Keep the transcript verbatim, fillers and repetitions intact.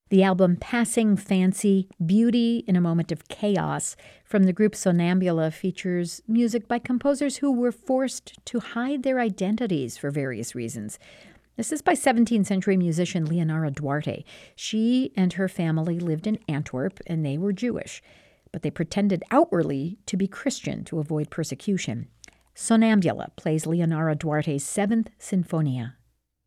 The album Passing Fancy, Beauty in a Moment of Chaos from the group Sonambula features music by composers who were forced to hide their identities for various reasons. This is by seventeenth century musician Leonora Duarte. She and her family lived in Antwerp, and they were Jewish, but they pretended outwardly to be Christian to avoid persecution. Sonambula plays Leonora Duarte's Seventh Sinfonia.